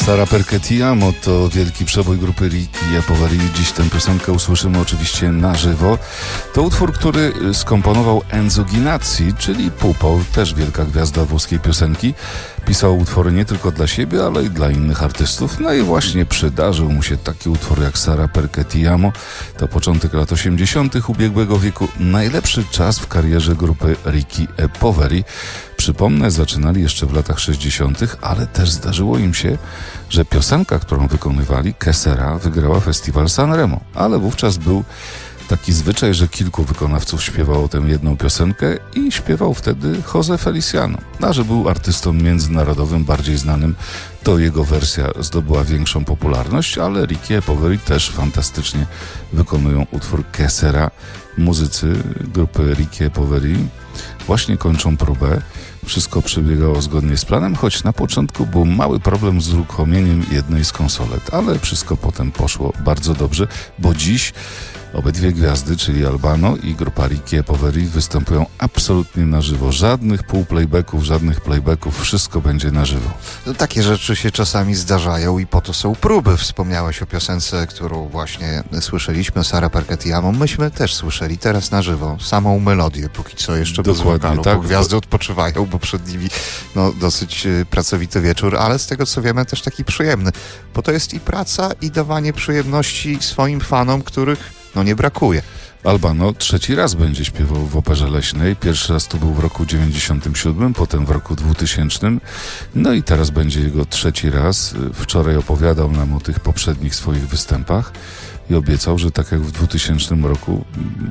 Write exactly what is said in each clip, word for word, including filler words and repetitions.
Sarà perché ti amo to wielki przebój grupy Ricky e Poveri. Dziś tę piosenkę usłyszymy oczywiście na żywo. To utwór, który skomponował Enzo Ginazzi, czyli Pupo, też wielka gwiazda włoskiej piosenki. Pisał utwory nie tylko dla siebie, ale i dla innych artystów. No i właśnie przydarzył mu się taki utwór jak Sarà perché ti amo. To początek lat osiemdziesiątych ubiegłego wieku. Najlepszy czas w karierze grupy Ricky e Poveri. Przypomnę, zaczynali jeszcze w latach sześćdziesiątych, ale też zdarzyło im się, że piosenka, którą wykonywali, Che Sera, wygrała festiwal Sanremo. Ale wówczas był taki zwyczaj, że kilku wykonawców śpiewało tę jedną piosenkę i śpiewał wtedy José Feliciano. A że był artystą międzynarodowym, bardziej znanym, to jego wersja zdobyła większą popularność, ale Ricky e Poveri też fantastycznie wykonują utwór Che Sera. Muzycy grupy Ricky e Poveri właśnie kończą próbę. Wszystko przebiegało zgodnie z planem, choć na początku był mały problem z uruchomieniem jednej z konsolet, ale wszystko potem poszło bardzo dobrze, bo dziś obydwie gwiazdy, czyli Albano i grupa Ricky e Poveri, występują absolutnie na żywo. Żadnych półplaybacków, żadnych playbacków, wszystko będzie na żywo. No, takie rzeczy się czasami zdarzają i po to są próby. Wspomniałeś o piosence, którą właśnie słyszeliśmy, Sarà perché ti amo. Myśmy też słyszeli teraz na żywo samą melodię, póki co jeszcze bez wokalu, tak, bo gwiazdy odpoczywają, bo przed nimi no, dosyć y, pracowity wieczór, ale z tego co wiemy też taki przyjemny, bo to jest i praca, i dawanie przyjemności swoim fanom, których no nie brakuje. Albano trzeci raz będzie śpiewał w Operze Leśnej. Pierwszy raz to był w roku dziewięćdziesiątym siódmym, potem w roku dwutysięcznym. No i teraz będzie jego trzeci raz. Wczoraj opowiadał nam o tych poprzednich swoich występach i obiecał, że tak jak w dwutysięcznym roku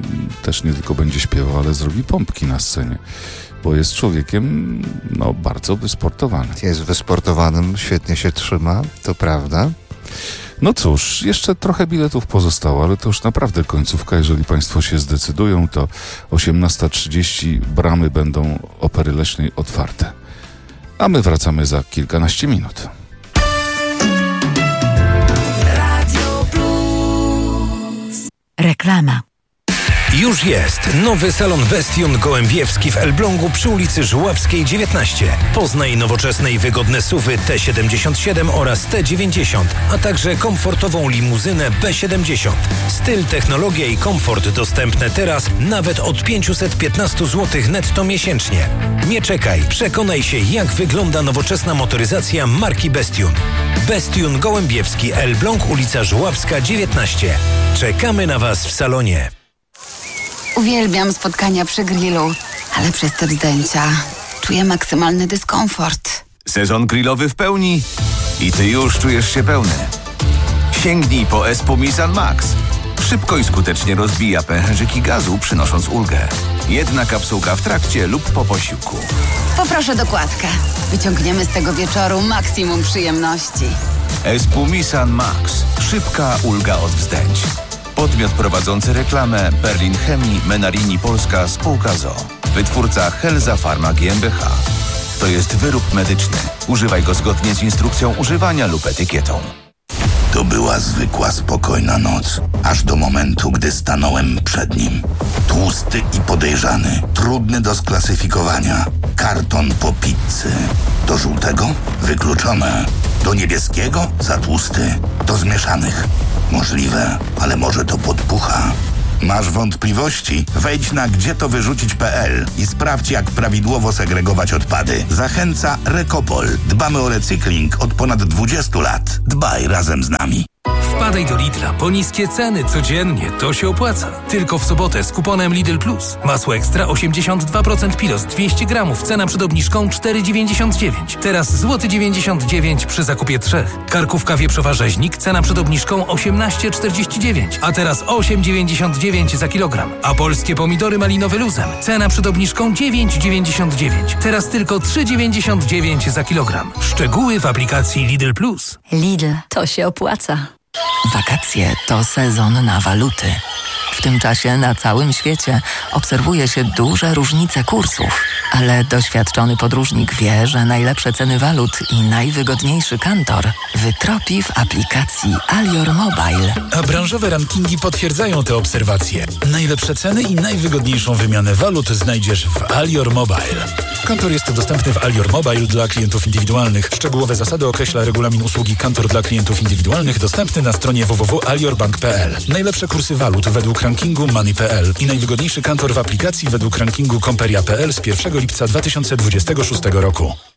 też nie tylko będzie śpiewał, ale zrobi pompki na scenie, bo jest człowiekiem no, bardzo wysportowanym. Jest wysportowanym, świetnie się trzyma, to prawda. No cóż, jeszcze trochę biletów pozostało, ale to już naprawdę końcówka. Jeżeli Państwo się zdecydują, to osiemnasta trzydzieści bramy będą Opery Leśnej otwarte. A my wracamy za kilkanaście minut. Radio Plus. Reklama. Już jest nowy salon Bestion Gołębiewski w Elblągu przy ulicy Żuławskiej dziewiętnaście. Poznaj nowoczesne i wygodne suwy T siedemdziesiąt siedem oraz T dziewięćdziesiąt, a także komfortową limuzynę B siedemdziesiąt. Styl, technologia i komfort dostępne teraz nawet od pięćset piętnaście złotych netto miesięcznie. Nie czekaj, przekonaj się, jak wygląda nowoczesna motoryzacja marki Bestion. Bestion Gołębiewski, Elbląg, ulica Żuławska dziewiętnaście. Czekamy na Was w salonie. Uwielbiam spotkania przy grillu, ale przez te zdjęcia czuję maksymalny dyskomfort. Sezon grillowy w pełni i ty już czujesz się pełny. Sięgnij po Espumisan Max. Szybko i skutecznie rozbija pęcherzyki gazu, przynosząc ulgę. Jedna kapsułka w trakcie lub po posiłku. Poproszę dokładkę. Wyciągniemy z tego wieczoru maksimum przyjemności. Espumisan Max. Szybka ulga od wzdęć. Podmiot prowadzący reklamę Berlin Chemii Menarini Polska Spółka z o o. Wytwórca Helza Pharma G m b H. To jest wyrób medyczny. Używaj go zgodnie z instrukcją używania lub etykietą. To była zwykła, spokojna noc, aż do momentu, gdy stanąłem przed nim. Tłusty i podejrzany, trudny do sklasyfikowania. Karton po pizzy. Do żółtego? Wykluczone. Do niebieskiego? Za tłusty. Do zmieszanych? Możliwe, ale może to podpucha. Masz wątpliwości? Wejdź na gdzie to wyrzucić kropka p l i sprawdź, jak prawidłowo segregować odpady. Zachęca Recopol. Dbamy o recykling od ponad dwudziestu lat. Dbaj razem z nami. Wpadaj do Lidla po niskie ceny codziennie, to się opłaca. Tylko w sobotę z kuponem Lidl Plus. Masło ekstra osiemdziesiąt dwa procent Pilos dwieście gramów, cena przed obniżką cztery dziewięćdziesiąt dziewięć. Teraz złoty dziewięćdziesiąt dziewięć przy zakupie trzech. Karkówka wieprzowa rzeźnik, cena przed obniżką osiemnaście czterdzieści dziewięć, a teraz osiem dziewięćdziesiąt dziewięć za kilogram. A polskie pomidory malinowe luzem, cena przed obniżką dziewięć dziewięćdziesiąt dziewięć. Teraz tylko trzy dziewięćdziesiąt dziewięć za kilogram. Szczegóły w aplikacji Lidl Plus. Lidl, to się opłaca. Wakacje to sezon na waluty. W tym czasie na całym świecie obserwuje się duże różnice kursów, ale doświadczony podróżnik wie, że najlepsze ceny walut i najwygodniejszy kantor wytropi w aplikacji Alior Mobile. A branżowe rankingi potwierdzają te obserwacje. Najlepsze ceny i najwygodniejszą wymianę walut znajdziesz w Alior Mobile. Kantor jest dostępny w Alior Mobile dla klientów indywidualnych. Szczegółowe zasady określa regulamin usługi Kantor dla klientów indywidualnych dostępny na stronie w w w kropka aliorbank kropka p l. Najlepsze kursy walut według rankingu Money kropka p l i najwygodniejszy kantor w aplikacji według rankingu Komperia kropka p l z pierwszego lipca dwa tysiące dwudziestego szóstego roku.